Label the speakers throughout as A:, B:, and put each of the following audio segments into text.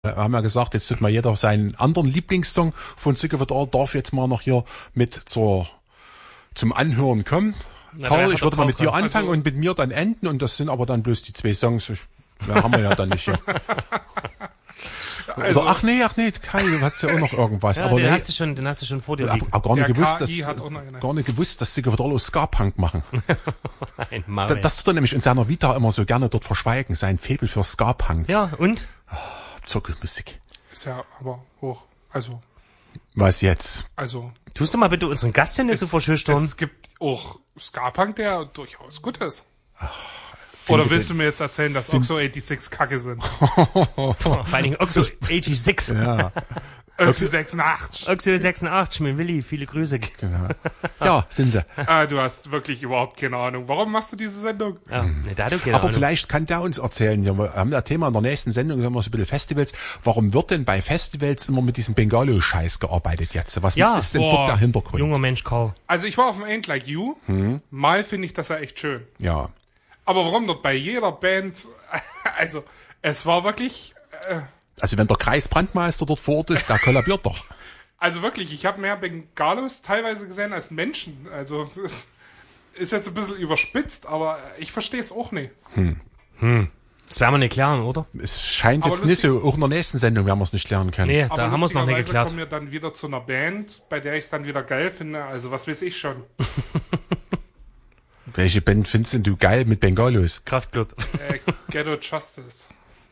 A: Wir haben ja gesagt, jetzt tut mal jeder seinen anderen Lieblingssong von Sick of It All, darf jetzt mal noch hier mit zum Anhören kommen.
B: Na,
A: Karl, ich würde mal mit dir anfangen
B: also,
A: und mit mir dann enden und das sind aber dann bloß die 2 Songs. Mehr haben wir ja dann nicht hier.
B: also,
A: Oder, ach nee, Kai, du hast ja auch noch irgendwas.
B: ja,
A: aber
B: den
A: nee,
B: hast du schon vor dir liegen.
A: aber gar nicht
B: Der
A: gewusst, dass Sick of It All Ska-Punk machen.
B: Nein,
A: Das tut er nämlich in seiner Vita immer so gerne dort verschweigen, sein Faible für Ska-Punk.
B: Ja, und?
A: Zirkelmusik.
C: Ist ja aber auch, also.
A: Was jetzt?
C: Also.
B: Tust du mal bitte unseren Gast hier nicht so verschüchtern?
C: Es gibt auch Ska-Punk, der durchaus gut ist. Oder willst du mir jetzt erzählen, dass Oxo 86 Kacke sind?
B: Vor allen Dingen Oxo 86.
A: Ja.
C: Oxo 86.
B: Oxo 86, mein Willi, viele Grüße.
A: Genau. Ja, sind sie.
C: Du hast wirklich überhaupt keine Ahnung. Warum machst du diese Sendung?
B: Ja, da hat keine
A: Aber
B: Ahnung.
A: vielleicht kann der uns erzählen, wir haben das Thema in der nächsten Sendung, haben wir so ein bisschen Festivals. Warum wird denn bei Festivals immer mit diesem Bengalo-Scheiß gearbeitet jetzt? Was ist denn dort der Hintergrund?
B: Junger Mensch, Karl.
C: Also ich war auf dem Ain't Like You. Mal finde ich das ja echt schön.
A: Ja.
C: Aber warum dort bei jeder Band, also es war wirklich...
A: Also wenn der Kreisbrandmeister dort vor Ort ist, der kollabiert doch.
C: Also wirklich, ich habe mehr Bengalos teilweise gesehen als Menschen. Also es ist jetzt ein bisschen überspitzt, aber ich verstehe es auch nicht.
B: Das werden wir nicht klären, oder?
A: Es scheint
C: Aber
A: jetzt nicht so, auch in der nächsten Sendung werden wir es nicht klären können.
B: Nee,
C: Aber
B: da haben wir es noch nicht geklärt.
C: kommen wir dann wieder zu einer Band, bei der ich es dann wieder geil finde. Also was weiß ich schon.
A: Welche Band findest denn du geil mit Bengalos?
B: Kraftclub.
C: Ghetto Justice.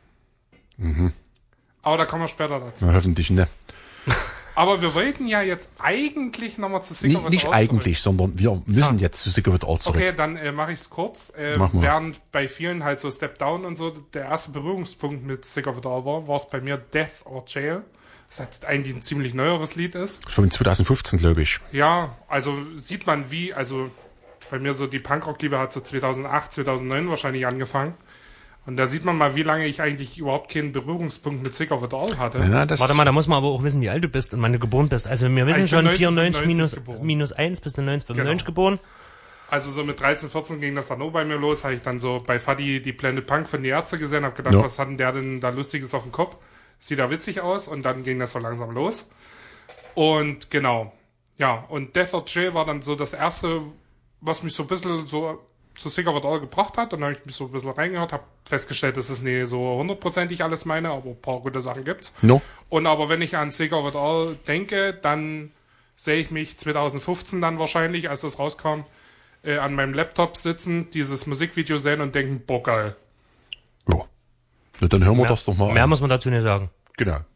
C: Aber da kommen wir später dazu.
A: Na, hoffentlich ne.
C: Aber wir wollten ja jetzt eigentlich nochmal zu Sick of It
A: Nicht
C: All
A: eigentlich, sondern wir müssen jetzt zu Sick of It All zurück.
C: Okay, dann mache ich es kurz.
A: Mach mal.
C: Während bei vielen halt so Step Down und so der erste Berührungspunkt mit Sick of It All war es bei mir Death or Jail. Das jetzt eigentlich ein ziemlich neueres Lied ist.
A: Von 2015, glaube ich.
C: Ja, also sieht man also bei mir so die Punkrock-Liebe hat so 2008, 2009 wahrscheinlich angefangen. Und da sieht man mal, wie lange ich eigentlich überhaupt keinen Berührungspunkt mit Sick of It All hatte.
A: Ja,
B: Warte mal, da muss man aber auch wissen, wie alt du bist und wann du geboren bist. Also wir wissen
C: Ich bin
B: schon 94
C: geboren.
B: minus 1 bis 95 geboren.
C: Also so mit 13, 14 ging das dann auch bei mir los. Habe ich dann so bei Fadi die Planet Punk von die Ärzte gesehen, habe gedacht,
A: Ja.
C: was hat denn der denn da Lustiges auf dem Kopf? Sieht da witzig aus und dann ging das so langsam los. Und genau, ja, und Death or Jail war dann so das erste, was mich so ein bisschen so zu Sick of It All gebracht hat. Und dann habe ich mich so ein bisschen reingehört, habe festgestellt, das ist nicht so hundertprozentig alles meine, aber ein paar gute Sachen gibt's.
A: No.
C: Und aber wenn ich an Sick of It All denke, dann sehe ich mich 2015 dann wahrscheinlich, als das rauskam, an meinem Laptop sitzen, dieses Musikvideo sehen und denken, boah, geil.
A: Ja. Na, dann hören wir das doch mal
B: Mehr
A: an.
B: muss man dazu nicht sagen.
A: Genau.